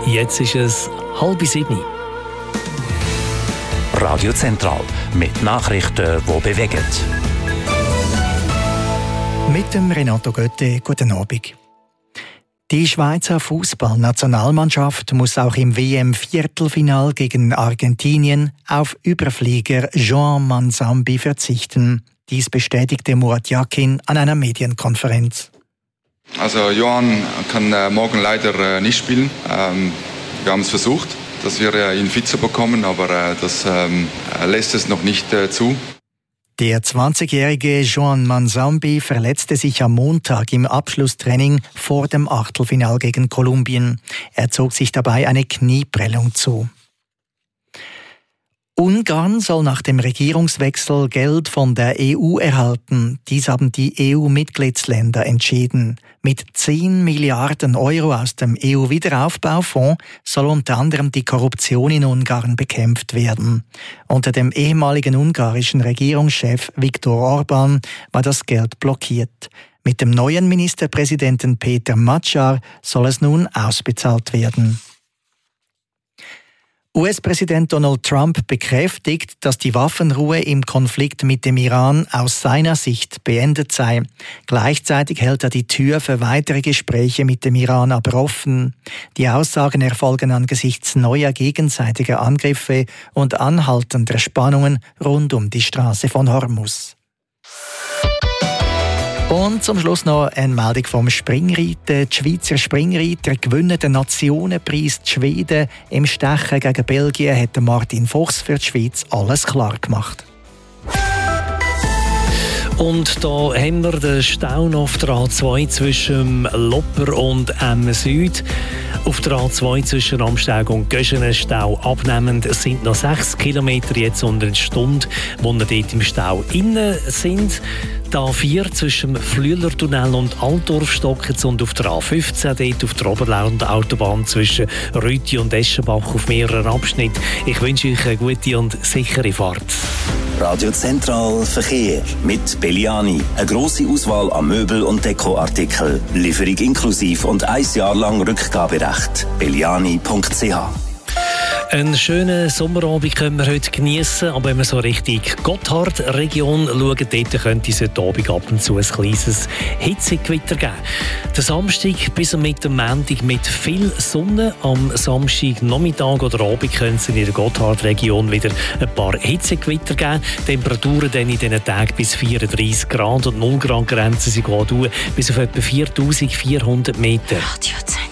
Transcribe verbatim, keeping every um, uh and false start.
Jetzt ist es halb sieben. Radio Zentral mit Nachrichten, die bewegen. Mit dem Renato Götte, guten Abend. Die Schweizer Fußballnationalmannschaft muss auch im W M-Viertelfinal gegen Argentinien auf Überflieger Joan Manzambi verzichten. Dies bestätigte Murat Yakin an einer Medienkonferenz. Also Joan kann äh, morgen leider äh, nicht spielen. Ähm, wir haben es versucht, dass wir äh, ihn fit zu bekommen, aber äh, das ähm, lässt es noch nicht äh, zu. Der zwanzigjährige Joan Manzambi verletzte sich am Montag im Abschlusstraining vor dem Achtelfinal gegen Kolumbien. Er zog sich dabei eine Knieprellung zu. Ungarn soll nach dem Regierungswechsel Geld von der E U erhalten. Dies haben die E U-Mitgliedsländer entschieden. Mit zehn Milliarden Euro aus dem E U-Wiederaufbaufonds soll unter anderem die Korruption in Ungarn bekämpft werden. Unter dem ehemaligen ungarischen Regierungschef Viktor Orbán war das Geld blockiert. Mit dem neuen Ministerpräsidenten Peter Magyar soll es nun ausbezahlt werden. U S-Präsident Donald Trump bekräftigt, dass die Waffenruhe im Konflikt mit dem Iran aus seiner Sicht beendet sei. Gleichzeitig hält er die Tür für weitere Gespräche mit dem Iran aber offen. Die Aussagen erfolgen angesichts neuer gegenseitiger Angriffe und anhaltender Spannungen rund um die Straße von Hormuz. Und zum Schluss noch eine Meldung vom Springreiten. Die Schweizer Springreiter gewinnen den Nationenpreis die Schweden. Im Stechen gegen Belgien hat Martin Fuchs für die Schweiz alles klar gemacht. Und da haben wir den Stau auf der A zwei zwischen Lopper und M Süd. Auf der A zwei zwischen Amsteg und Göschenen Stau abnehmend sind noch sechs Kilometer jetzt unter einer Stunde, wo wir dort im Stau innen sind. Die A vier zwischen Flüelertunnel und Altdorf stockt und auf der A fünfzehn dort auf der Oberland-Autobahn zwischen Rüti und Eschenbach auf mehreren Abschnitten. Ich wünsche euch eine gute und sichere Fahrt. Radio Zentral Verkehr mit Belliani. Eine grosse Auswahl an Möbel- und Dekoartikeln. Lieferung inklusiv und ein Jahr lang Rückgaberecht. belliani punkt c h. Einen schönen Sommerabend können wir heute geniessen, aber wenn wir so Richtung Gotthard-Region schauen, dort könnte es heute Abend ab und zu ein kleines Hitzegewitter geben. Der Samstag bis am Montag mit viel Sonne. Am Samstag Nachmittag oder Abend können es in der Gotthard-Region wieder ein paar Hitzegewitter geben. Temperaturen dann in diesen Tagen bis vierunddreissig Grad und null Grad Grenzen sind bis auf etwa viertausendvierhundert Meter.